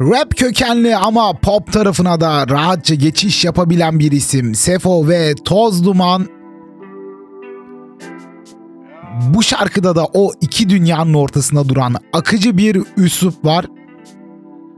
Rap kökenli ama pop tarafına da rahatça geçiş yapabilen bir isim Sefo ve Toz Duman. Bu şarkıda da o iki dünyanın ortasında duran akıcı bir üslup var.